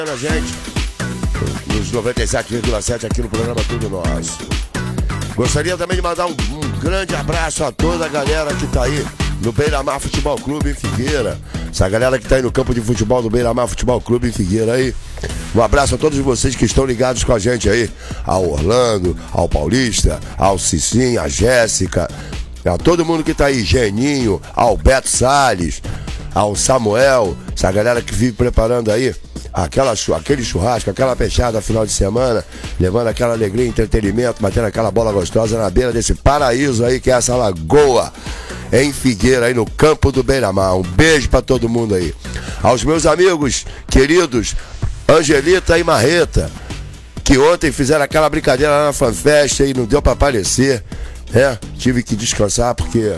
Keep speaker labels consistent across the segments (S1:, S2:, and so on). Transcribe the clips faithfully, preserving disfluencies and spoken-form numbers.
S1: a gente nos noventa e sete vírgula sete aqui no programa Tudo Nosso. Gostaria também de mandar um, um grande abraço a toda a galera que tá aí no Beira-Mar Futebol Clube em Figueira. Essa galera que tá aí no campo de futebol do Beira-Mar Futebol Clube em Figueira aí. Um abraço a todos vocês que estão ligados com a gente aí. Ao Orlando, ao Paulista, ao Cicim, a Jéssica, a todo mundo que tá aí, Geninho, ao Beto Salles, ao Samuel, essa galera que vive preparando aí aquela, aquele churrasco, aquela peixada final de semana, levando aquela alegria, entretenimento, batendo aquela bola gostosa na beira desse paraíso aí que é essa lagoa em Figueira, aí no campo do Beira-Mar. Um beijo pra todo mundo aí. Aos meus amigos queridos Angelita e Marreta, que ontem fizeram aquela brincadeira lá na FanFest e não deu pra aparecer, né? Tive que descansar porque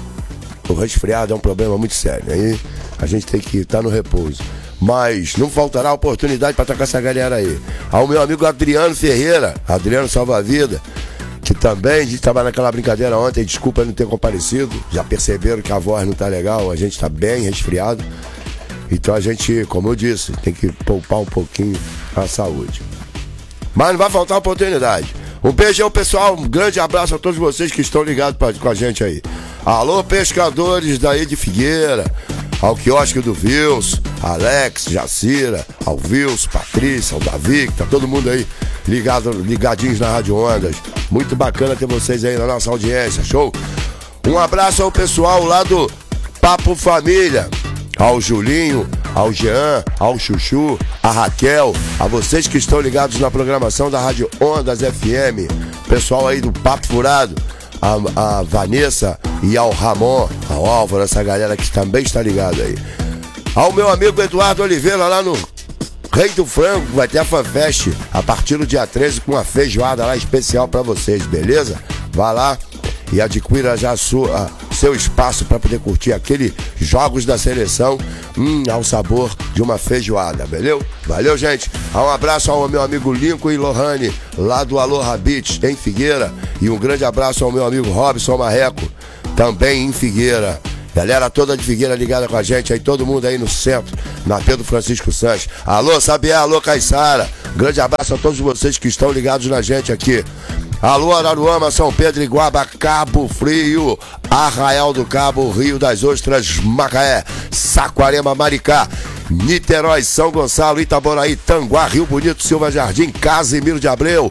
S1: o resfriado é um problema muito sério, aí a gente tem que estar no repouso. Mas não faltará oportunidade para estar com essa galera aí. Ao meu amigo Adriano Ferreira, Adriano Salva-Vida, que também a gente estava naquela brincadeira ontem, desculpa não ter comparecido, já perceberam que a voz não tá legal, a gente está bem resfriado. Então a gente, como eu disse, tem que poupar um pouquinho a saúde. Mas não vai faltar oportunidade. Um beijo ao pessoal, um grande abraço a todos vocês que estão ligados pra, com a gente aí. Alô, pescadores daí de Figueira, ao quiosque do Vils, Alex, Jacira, ao Vils, Patrícia, ao Davi, que tá todo mundo aí ligado, ligadinhos na Rádio Ondas. Muito bacana ter vocês aí na nossa audiência, show? Um abraço ao pessoal lá do Papo Família, ao Julinho, ao Jean, ao Chuchu, a Raquel, a vocês que estão ligados na programação da Rádio Ondas F M, pessoal aí do Papo Furado, a, a Vanessa e ao Ramon, ao Álvaro, essa galera que também está ligada aí. Ao meu amigo Eduardo Oliveira lá no Rei do Frango, vai ter a FanFest a partir do dia treze com uma feijoada lá especial pra vocês, beleza? Vá lá e adquira já a sua, seu espaço para poder curtir aqueles jogos da seleção, hum, ao sabor de uma feijoada, valeu? Valeu, gente. Um abraço ao meu amigo Lincoln e Lohane, lá do Aloha Beach, em Figueira. E um grande abraço ao meu amigo Robson Marreco, também em Figueira. Galera toda de Figueira ligada com a gente, aí todo mundo aí no centro, na Pedro Francisco Sanches. Alô, Sabiá, alô, Caiçara. Grande abraço a todos vocês que estão ligados na gente aqui. Alô, Araruama, São Pedro, Iguaba, Cabo Frio, Arraial do Cabo, Rio das Ostras, Macaé, Saquarema, Maricá, Niterói, São Gonçalo, Itaboraí, Tanguá, Rio Bonito, Silva Jardim, Casimiro de Abreu,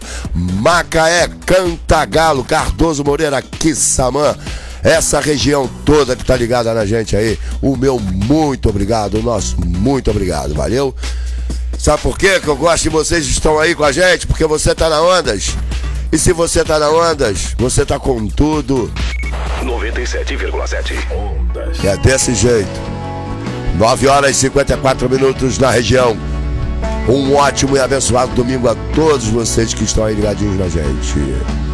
S1: Macaé, Cantagalo, Cardoso Moreira, Quissamã. Essa região toda que tá ligada na gente aí, o meu muito obrigado, o nosso muito obrigado, valeu? Sabe por quê que eu gosto de vocês que estão aí com a gente? Porque você tá na Ondas. E se você tá na Ondas, você tá com tudo.
S2: noventa e sete vírgula sete Ondas.
S1: É desse jeito. nove horas e cinquenta e quatro minutos na região. Um ótimo e abençoado domingo a todos vocês que estão aí ligadinhos na gente.